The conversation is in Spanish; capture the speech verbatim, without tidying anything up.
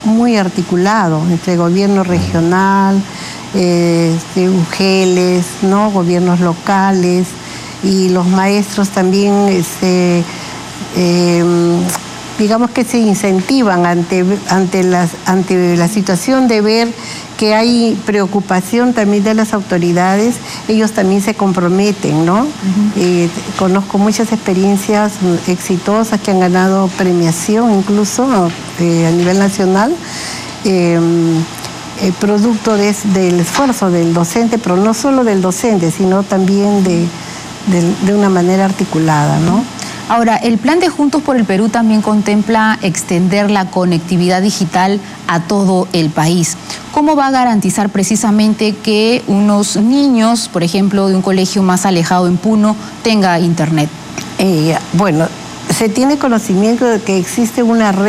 muy articulado entre gobierno regional, eh, U G Ls, ¿no? Gobiernos locales, y los maestros también, este, eh, digamos que se incentivan ante, ante, las, ante la situación de ver que hay preocupación también de las autoridades. Ellos también se comprometen, ¿no? Uh-huh. eh, conozco muchas experiencias exitosas que han ganado premiación, incluso eh, a nivel nacional, eh, eh, producto de, del esfuerzo del docente, pero no solo del docente, sino también de, de, de una manera articulada, ¿no? Ahora, el plan de Juntos por el Perú también contempla extender la conectividad digital a todo el país. ¿Cómo va a garantizar precisamente que unos niños, por ejemplo, de un colegio más alejado en Puno, tenga internet? Eh, bueno, se tiene conocimiento de que existe una red